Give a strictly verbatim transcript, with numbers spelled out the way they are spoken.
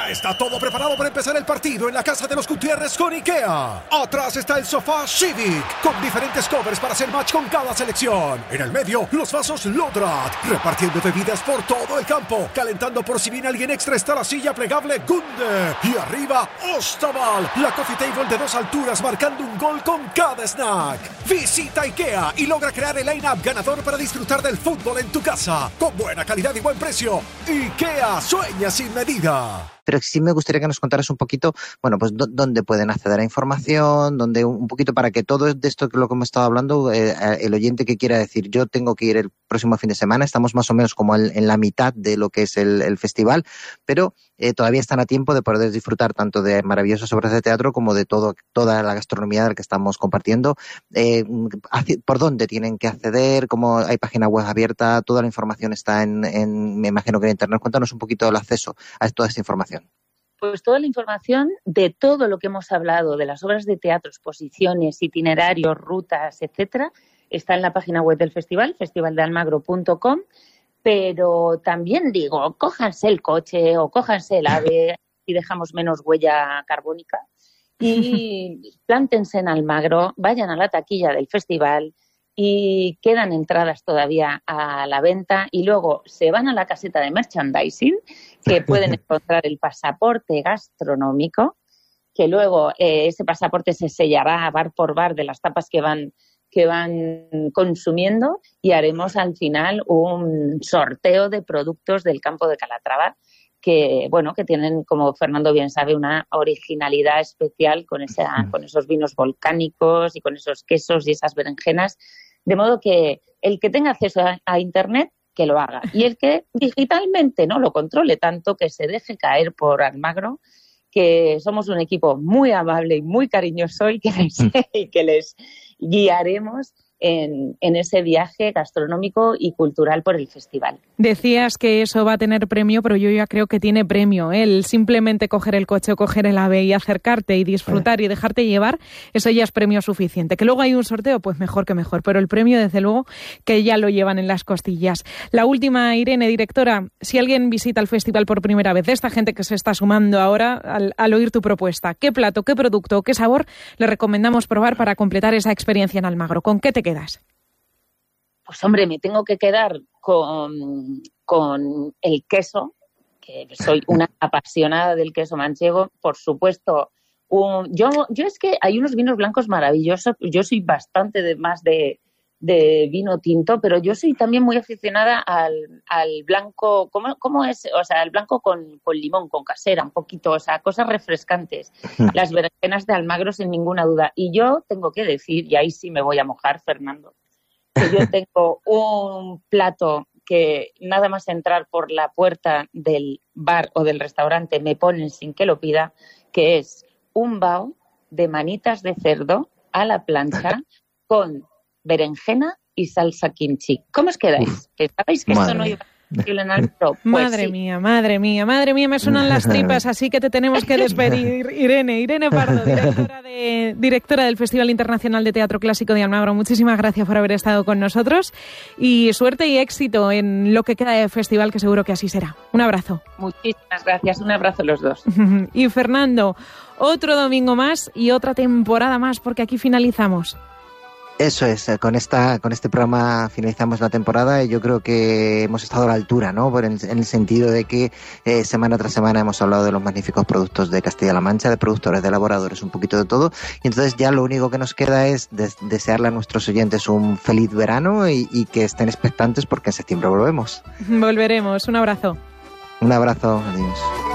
Ya está todo preparado para empezar el partido en la casa de los Gutiérrez con IKEA. Atrás está el sofá Civic, con diferentes covers para hacer match con cada selección. En el medio, los vasos Lodrat, repartiendo bebidas por todo el campo. Calentando por si viene alguien extra está la silla plegable Gunde. Y arriba, Ostaval, la coffee table de dos alturas marcando un gol con cada snack. Visita IKEA y logra crear el line-up ganador para disfrutar del fútbol en tu casa. Con buena calidad y buen precio. IKEA, sueña sin medida. Pero sí me gustaría que nos contaras un poquito, bueno, pues d- dónde pueden acceder a información, dónde un poquito para que todo de esto que lo que hemos estado hablando, eh, el oyente que quiera decir, yo tengo que ir el próximo fin de semana, estamos más o menos como el, en la mitad de lo que es el, el festival, pero eh, todavía están a tiempo de poder disfrutar tanto de maravillosas obras de teatro como de todo toda la gastronomía de la que estamos compartiendo. Eh, ¿Por dónde tienen que acceder? ¿Cómo hay página web abierta? Toda la información está en, en me imagino que en internet. Cuéntanos un poquito el acceso a toda esta información. Pues toda la información de todo lo que hemos hablado, de las obras de teatro, exposiciones, itinerarios, rutas, etcétera, está en la página web del festival, festival de almagro punto com, pero también digo, cójanse el coche o cójanse el AVE y dejamos menos huella carbónica y plántense en Almagro, vayan a la taquilla del festival y quedan entradas todavía a la venta y luego se van a la caseta de merchandising que pueden encontrar el pasaporte gastronómico, que luego eh, ese pasaporte se sellará bar por bar de las tapas que van que van consumiendo y haremos al final un sorteo de productos del campo de Calatrava que, bueno, que tienen, como Fernando bien sabe, una originalidad especial con esa, con esos vinos volcánicos y con esos quesos y esas berenjenas. De modo que el que tenga acceso a, a Internet, que lo haga. Y el que digitalmente no lo controle tanto, que se deje caer por Almagro, que somos un equipo muy amable y muy cariñoso y que les, y que les guiaremos en, en ese viaje gastronómico y cultural por el festival. Decías que eso va a tener premio, pero yo ya creo que tiene premio. ¿eh? El simplemente coger el coche o coger el AVE y acercarte y disfrutar y dejarte llevar, eso ya es premio suficiente. Que luego hay un sorteo, pues mejor que mejor. Pero el premio, desde luego, que ya lo llevan en las costillas. La última, Irene, directora, si alguien visita el festival por primera vez, de esta gente que se está sumando ahora al, al oír tu propuesta, ¿qué plato, qué producto, qué sabor le recomendamos probar para completar esa experiencia en Almagro? ¿Con qué te quedas? Pues hombre, me tengo que quedar con, con el queso, que soy una apasionada del queso manchego, por supuesto. Un, yo, yo es que hay unos vinos blancos maravillosos, yo soy bastante de, más de, de vino tinto, pero yo soy también muy aficionada al, al blanco, ¿cómo, cómo es? O sea, el blanco con, con limón, con casera, un poquito, o sea, cosas refrescantes. Las berenjenas de Almagro sin ninguna duda. Y yo tengo que decir, y ahí sí me voy a mojar, Fernando, que yo tengo un plato que nada más entrar por la puerta del bar o del restaurante me ponen sin que lo pida, que es un bao de manitas de cerdo a la plancha con berenjena y salsa kimchi. ¿Cómo os quedáis? ¿Pensabais que esto no iba a ser en Almagro? Pues madre sí. mía, madre mía, madre mía, me suenan las tripas, así que te tenemos que despedir. Irene, Irene Pardo, directora, de, directora del Festival Internacional de Teatro Clásico de Almagro, muchísimas gracias por haber estado con nosotros y suerte y éxito en lo que queda de festival, que seguro que así será. Un abrazo. Muchísimas gracias, un abrazo a los dos. Y Fernando, otro domingo más y otra temporada más, porque aquí finalizamos. Eso es, con esta con este programa finalizamos la temporada y yo creo que hemos estado a la altura, ¿no? Por en, en el sentido de que eh, semana tras semana hemos hablado de los magníficos productos de Castilla-La Mancha, de productores, de elaboradores, un poquito de todo. Y entonces ya lo único que nos queda es des- desearle a nuestros oyentes un feliz verano y, y que estén expectantes porque en septiembre volvemos. Volveremos. Un abrazo. Un abrazo, adiós.